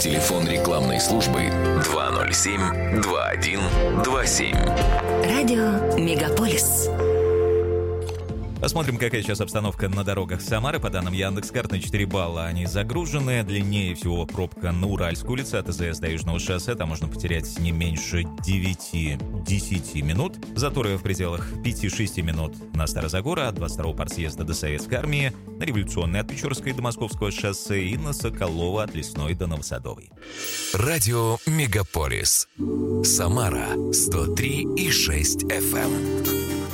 Телефон рекламной службы 207-2127. Радио Мегаполис. Посмотрим, какая сейчас обстановка на дорогах Самары. По данным Яндекс.Карт, на 4 балла они загружены. Длиннее всего пробка на Уральской улице от АЗС до Южного шоссе. Там можно потерять не меньше 9-10 минут. Заторы в пределах 5-6 минут на Старозагора от 22-го партсъезда до Советской армии, на Революционной от Печорской до Московского шоссе и на Соколова от Лесной до Новосадовой. Радио Мегаполис. Самара 103,6 FM.